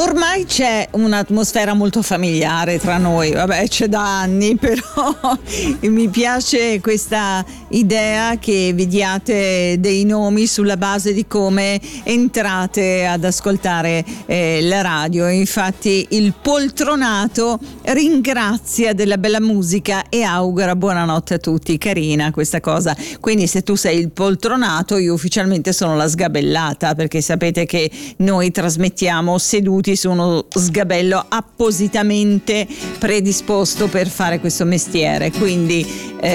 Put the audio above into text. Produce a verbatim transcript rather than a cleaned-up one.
Ormai c'è un'atmosfera molto familiare tra noi, vabbè, c'è da anni, però mi piace questa idea che vi diate dei nomi sulla base di come entrate ad ascoltare eh, la radio. Infatti il poltronato ringrazia della bella musica e augura buonanotte a tutti. Carina questa cosa. Quindi se tu sei il poltronato, io ufficialmente sono la sgabellata, perché sapete che noi trasmettiamo seduti su uno sgabello appositamente predisposto per fare questo mestiere, quindi eh,